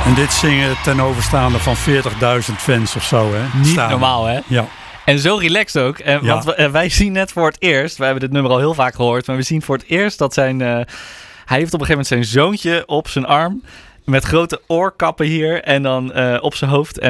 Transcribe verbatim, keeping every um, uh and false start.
En dit zingen ten overstaande van veertigduizend fans of zo, hè? Niet Staan. normaal, hè? Ja. En zo relaxed ook. En, Ja. Want we, wij zien net voor het eerst... We hebben dit nummer al heel vaak gehoord... maar we zien voor het eerst dat zijn... Uh, hij heeft op een gegeven moment zijn zoontje op zijn arm... met grote oorkappen hier en dan uh, op zijn hoofd. En